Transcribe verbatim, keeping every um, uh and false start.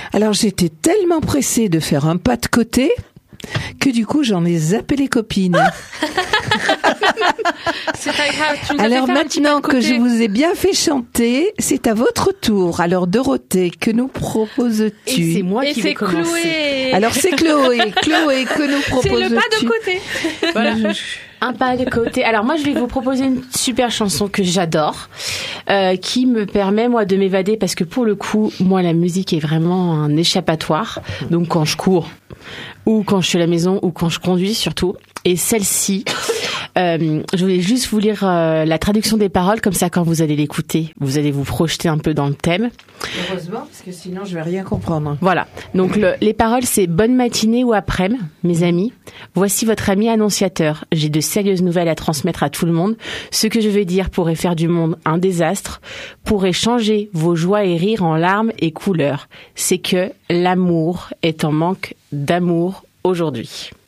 Alors j'étais tellement pressée de faire un pas de côté que du coup j'en ai zappé les copines. C'est pas grave, tu nous as Alors fait faire un petit pas maintenant de que côté. je vous ai bien fait chanter, c'est à votre tour. Alors Dorothée, que nous proposes-tu? Et c'est moi Et qui c'est vais commencer. Chloé. Alors c'est Chloé. Chloé, que nous C'est proposes-tu? le pas de côté. Voilà. Un pas de côté. Alors moi, je vais vous proposer une super chanson que j'adore, euh, qui me permet moi de m'évader parce que pour le coup, moi la musique est vraiment un échappatoire. Donc quand je cours, ou quand je suis à la maison, ou quand je conduis surtout. Et celle-ci, euh, je voulais juste vous lire euh, la traduction des paroles, comme ça quand vous allez l'écouter, vous allez vous projeter un peu dans le thème. Heureusement, parce que sinon je vais rien comprendre. Voilà. Donc le, les paroles, c'est bonne matinée ou après-midi, mes amis. Voici votre ami annonciateur. J'ai de sérieuses nouvelles à transmettre à tout le monde. Ce que je vais dire pourrait faire du monde un désastre, pourrait changer vos joies et rires en larmes et couleurs. C'est que l'amour est en manque d'amour aujourd'hui.